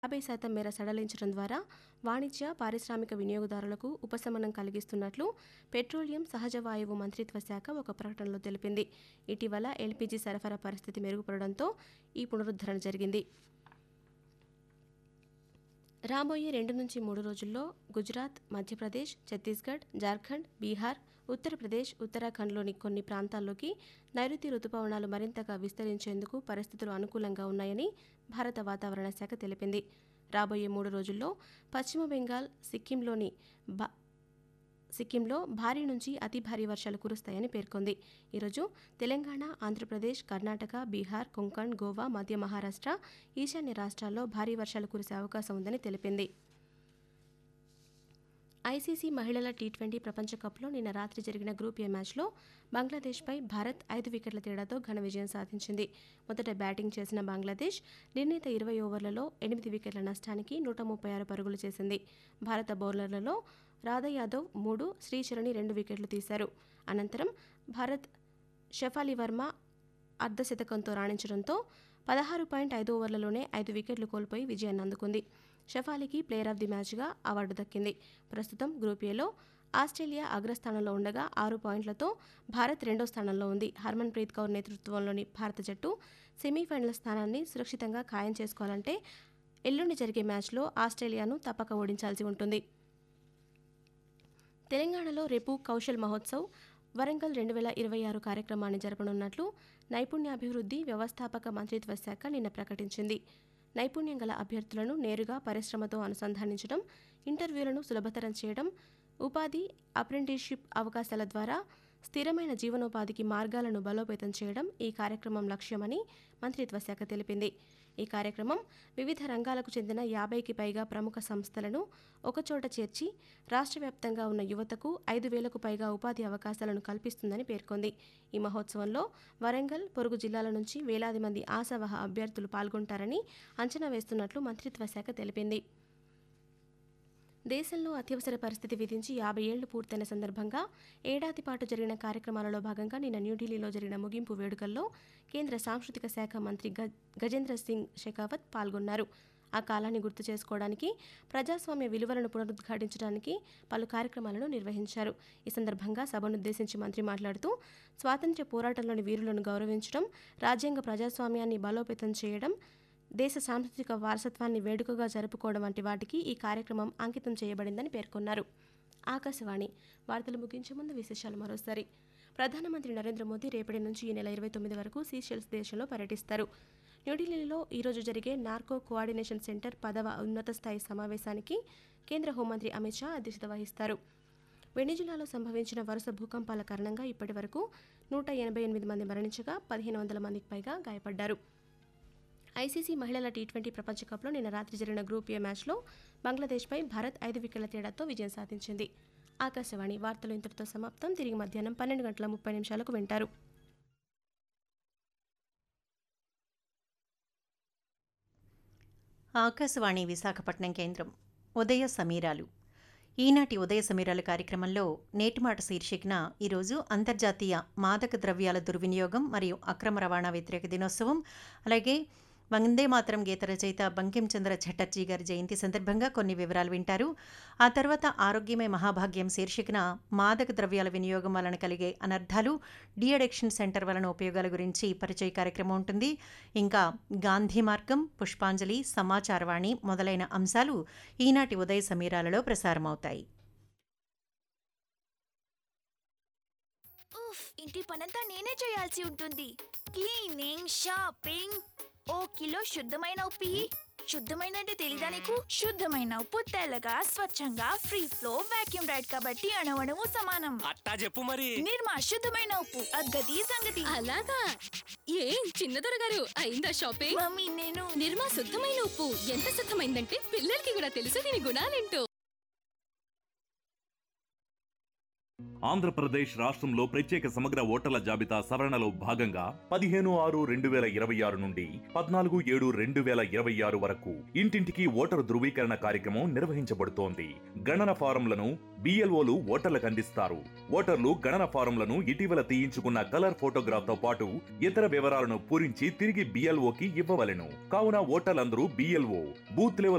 50% మేర సడలించడం ద్వారా వాణిజ్య, పారిశ్రామిక వినియోగదారులకు ఉపశమనం కలిగిస్తున్నట్లు పెట్రోలియం, సహజ వాయువు మంత్రిత్వ శాఖ ఒక ప్రకటనలో తెలిపింది. ఇటీవల ఎల్పీజీ సరఫరా పరిస్థితి మెరుగుపడడంతో ఈ పునరుద్ధరణ జరిగింది. రాబోయే 2-3 రోజుల్లో గుజరాత్, మధ్యప్రదేశ్, ఛత్తీస్గఢ్, జార్ఖండ్, బీహార్, ఉత్తరప్రదేశ్, ఉత్తరాఖండ్లోని కొన్ని ప్రాంతాల్లోకి నైరుతి రుతుపవనాలు మరింతగా విస్తరించేందుకు పరిస్థితులు అనుకూలంగా ఉన్నాయని భారత వాతావరణ శాఖ తెలిపింది. రాబోయే 3 రోజుల్లో పశ్చిమ బెంగాల్, సిక్కింలో భారీ నుంచి అతి భారీ వర్షాలు కురుస్తాయని పేర్కొంది. ఈరోజు తెలంగాణ, ఆంధ్రప్రదేశ్, కర్ణాటక, బీహార్, కొంకణ్, గోవా, మధ్య మహారాష్ట్ర, ఈశాన్య రాష్ట్రాల్లో భారీ వర్షాలు కురిసే అవకాశం ఉందని తెలిపింది. ఐసీసీ మహిళల టీ20 ప్రపంచ కప్లో నిన్న రాత్రి జరిగిన గ్రూప్ ఏ మ్యాచ్లో బంగ్లాదేశ్పై భారత్ 5 వికెట్ల తేడాతో ఘన విజయం సాధించింది. మొదట బ్యాటింగ్ చేసిన బంగ్లాదేశ్ నిర్ణీత 20 ఓవర్లలో 8 వికెట్ల నష్టానికి 136 పరుగులు చేసింది. భారత బౌలర్లలో రాధా యాదవ్ 3, శ్రీచరణి 2 వికెట్లు తీశారు. అనంతరం భారత్ షఫాలి వర్మ అర్ధశతకంతో రాణించడంతో 16.5 ఓవర్లలోనే 5 వికెట్లు కోల్పోయి విజయాన్ని అందుకుంది. షఫాలీకి ప్లేయర్ ఆఫ్ ది మ్యాచ్గా అవార్డు దక్కింది. ప్రస్తుతం గ్రూప్ ఏలో ఆస్ట్రేలియా అగ్రస్థానంలో ఉండగా 6 పాయింట్లతో భారత్ రెండో స్థానంలో ఉంది. హర్మన్ ప్రీత్ కౌర్ నేతృత్వంలోని భారత జట్టు సెమీఫైనల్ స్థానాన్ని సురక్షితంగా ఖాయం చేసుకోవాలంటే ఎల్లుండి జరిగే మ్యాచ్లో ఆస్ట్రేలియాను తప్పక ఓడించాల్సి ఉంటుంది. తెలంగాణలో రేపు కౌశల్ మహోత్సవ్ వరంగల్ 2026 కార్యక్రమాన్ని జరపనున్నట్లు నైపుణ్యాభివృద్ధి, వ్యవస్థాపక మంత్రిత్వ శాఖ నిన్న ప్రకటించింది. నైపుణ్యం గల అభ్యర్థులను నేరుగా పరిశ్రమతో అనుసంధానించడం, ఇంటర్వ్యూలను సులభతరం చేయడం, ఉపాధి, అప్రెంటిస్షిప్ అవకాశాల ద్వారా స్థిరమైన జీవనోపాధికి మార్గాలను బలోపేతం చేయడం ఈ కార్యక్రమం లక్ష్యమని మంత్రిత్వ శాఖ తెలిపింది. ఈ కార్యక్రమం వివిధ రంగాలకు చెందిన 50కి పైగా ప్రముఖ సంస్థలను ఒకచోట చేర్చి రాష్ట్ర వ్యాప్తంగా ఉన్న యువతకు 5,000కు పైగా ఉపాధి అవకాశాలను కల్పిస్తుందని పేర్కొంది. ఈ మహోత్సవంలో వరంగల్, పొరుగు జిల్లాల నుంచి వేలాది మంది ఆశావహ అభ్యర్థులు పాల్గొంటారని అంచనా వేస్తున్నట్లు మంత్రిత్వ శాఖ తెలిపింది. దేశంలో అత్యవసర పరిస్థితి విధించి 50 ఏళ్లు పూర్తయిన సందర్భంగా ఏడాది పాటు జరిగిన కార్యక్రమాలలో భాగంగా నిన్న న్యూఢిల్లీలో జరిగిన ముగింపు వేడుకల్లో కేంద్ర సాంస్కృతిక శాఖ మంత్రి గజేంద్ర సింగ్ షెకావత్ పాల్గొన్నారు. ఆ కాలాన్ని గుర్తు చేసుకోవడానికి, ప్రజాస్వామ్య విలువలను పునరుద్ఘాటించడానికి పలు కార్యక్రమాలను నిర్వహించారు. ఈ సందర్భంగా సభనుద్దేశించి మంత్రి మాట్లాడుతూ, స్వాతంత్ర్య పోరాటంలోని వీరులను గౌరవించడం, రాజ్యాంగ ప్రజాస్వామ్యాన్ని బలోపేతం చేయడం, దేశ సాంస్కృతిక వారసత్వాన్ని వేడుకగా జరుపుకోవడం వంటి వాటికి ఈ కార్యక్రమం అంకితం చేయబడిందని పేర్కొన్నారు. ఆకాశవాణి వార్తలు ముగించే ముందు విశేషాలు మరోసారి. ప్రధానమంత్రి నరేంద్ర మోదీ రేపటి నుంచి ఈ నెల 29 వరకు సీషెల్స్ దేశంలో పర్యటిస్తారు. న్యూఢిల్లీలో ఈరోజు జరిగే నార్కో కోఆర్డినేషన్ సెంటర్ 10వ ఉన్నత స్థాయి సమావేశానికి కేంద్ర హోంమంత్రి అమిత్ షా అధ్యక్షత వహిస్తారు. వెనిజులాలో సంభవించిన వరుస భూకంపాల కారణంగా ఇప్పటి వరకు 188 మంది మరణించగా 1,500 మందికి పైగా గాయపడ్డారు. ఐసీసీ మహిళల టీ20 ప్రపంచ కప్లో నిన్న రాత్రి జరిగిన గ్రూప్ ఏ మ్యాచ్లో బంగ్లాదేశ్పై భారత్ 5 వికెట్ల తేడాతో విజయం సాధించింది. ఆకాశవాణి వార్తలు ఇంతటితో సమాప్తం. తిరిగి మధ్యాహ్నం 12:30 వింటారు. ఆకాశవాణి విశాఖపట్నం కేంద్రం. ఉదయ సమీరాలు. ఈనాటి ఉదయ సమీరాలు కార్యక్రమంలో నేటి మాట శీర్షికన ఈరోజు అంతర్జాతీయ మాదక ద్రవ్యాల దుర్వినియోగం మరియు అక్రమ రవాణా వ్యతిరేక దినోత్సవం, అలాగే వందే మాతరం గీత రచయిత బంకించంద్ర చటర్జీ గారి జయంతి సందర్భంగా కొన్ని వివరాలు వింటారు. ఆ తర్వాత ఆరోగ్యమే మహాభాగ్యం శీర్షికన మాదక ద్రవ్యాల వినియోగం వలన కలిగే అనర్థాలు, డీ అడిక్షన్ సెంటర్ వలన ఉపయోగాల గురించి పరిచయ కార్యక్రమం ఉంటుంది. ఇంకా గాంధీ మార్గం, పుష్పాంజలి, సమాచారవాణి మొదలైన అంశాలు ఈనాటి ఉదయ సమీరాలలో ప్రసారమవుతాయి. ఇంటి పనంతా నేనే చేయాల్సి ఉంటుంది. Cleaning, shopping. ఓ కిలో శుద్ధమైన ఉప్పు. శుద్ధమైన అంటే తెలీదా నీకు? శుద్ధమైన ఉప్పు తెల్లగా, స్వచ్ఛంగా, ఫ్రీ ఫ్లో, వాక్యూమ్ రైడ్ కాబట్టి అణువణువు సమానం. అట్టా చెప్పు మరి. నిర్మా శుద్ధమైన ఉప్పు, అగ్గది సంగతి. అలాగా? ఏం చిన్నదొర గారు అయిందా షాపింగ్? మమ్మీ నేను నిర్మా శుద్ధమైన ఉప్పు ఎంత శుద్ధమైందంటే పిల్లలకి కూడా తెలుసు దీని గుణాలేంటో. ఆంధ్రప్రదేశ్ రాష్ట్రంలో ప్రత్యేక సమగ్ర ఓటర్ల జాబితా సవరణలో భాగంగా 15/6/2026 నుండి 14/7/2026 వరకు ఇంటింటికి ఓటరు ధృవీకరణ కార్యక్రమం నిర్వహించబడుతోంది. గణన ఫారంలను BLOలు ఓటర్లకు అందిస్తారు. ఓటర్లు గణన ఫారంలను ఇటీవల తీయించుకున్న కలర్ ఫోటోగ్రాఫ్ తో పాటు ఇతర వివరాలను పూరించి తిరిగి BLOకి ఇవ్వవలెను. కావున ఓటర్లందరూ BLO బూత్ లెవెల్